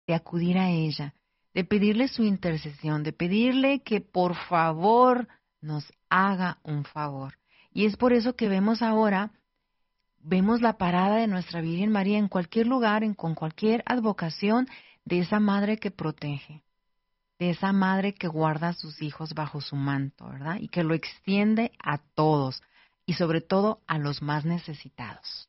de acudir a ella, de pedirle su intercesión, de pedirle que por favor nos haga un favor. Y es por eso que vemos ahora, vemos la parada de nuestra Virgen María en cualquier lugar, con cualquier advocación de esa madre que protege, de esa madre que guarda a sus hijos bajo su manto, ¿verdad? Y que lo extiende a todos y sobre todo a los más necesitados.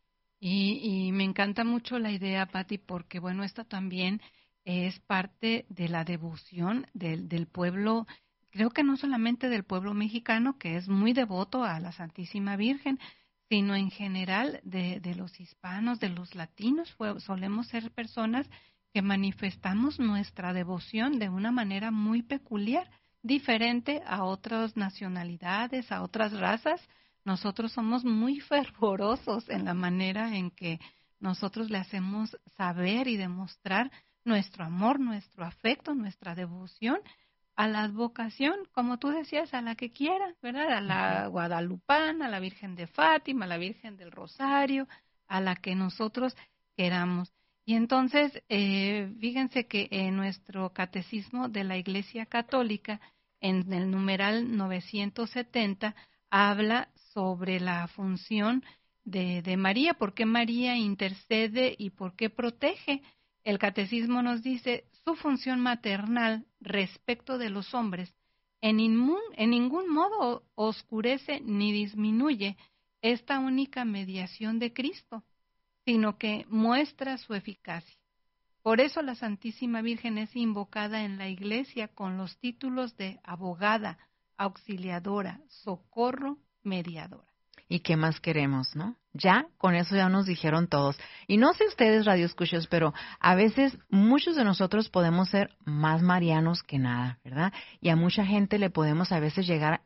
Y me encanta mucho la idea, Patti, porque bueno, esta también es parte de la devoción del pueblo, creo que no solamente del pueblo mexicano, que es muy devoto a la Santísima Virgen, sino en general de los hispanos, de los latinos. Solemos ser personas que manifestamos nuestra devoción de una manera muy peculiar, diferente a otras nacionalidades, a otras razas. Nosotros somos muy fervorosos en la manera en que nosotros le hacemos saber y demostrar nuestro amor, nuestro afecto, nuestra devoción a la advocación, como tú decías, a la que quiera, ¿verdad? A la guadalupana, a la Virgen de Fátima, a la Virgen del Rosario, a la que nosotros queramos. Y entonces, fíjense que en nuestro catecismo de la Iglesia Católica, en el numeral 970, habla sobre la función de María, por qué María intercede y por qué protege. El catecismo nos dice, su función maternal respecto de los hombres en ningún modo oscurece ni disminuye esta única mediación de Cristo, sino que muestra su eficacia. Por eso la Santísima Virgen es invocada en la Iglesia con los títulos de abogada, auxiliadora, socorro, mediadora. ¿Y qué más queremos, no? Ya, con eso ya nos dijeron todos. Y no sé ustedes, radioescuchos, pero a veces muchos de nosotros podemos ser más marianos que nada, ¿verdad? Y a mucha gente le podemos a veces llegar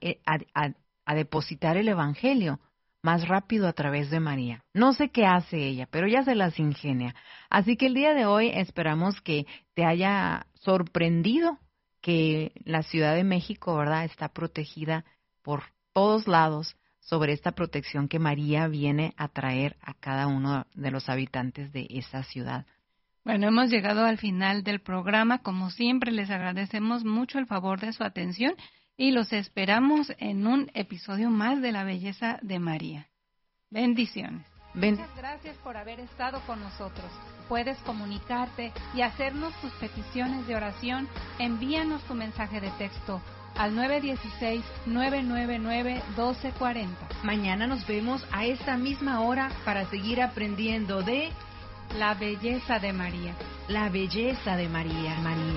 a depositar el Evangelio más rápido a través de María. No sé qué hace ella, pero ella se las ingenia. Así que el día de hoy esperamos que te haya sorprendido que la Ciudad de México, ¿verdad?, está protegida por todos lados sobre esta protección que María viene a traer a cada uno de los habitantes de esa ciudad. Bueno, hemos llegado al final del programa. Como siempre, les agradecemos mucho el favor de su atención y los esperamos en un episodio más de La Belleza de María. Bendiciones. Muchas gracias por haber estado con nosotros. Puedes comunicarte y hacernos tus peticiones de oración. Envíanos tu mensaje de texto al 916-999-1240. Mañana nos vemos a esta misma hora para seguir aprendiendo de La Belleza de María. La Belleza de María.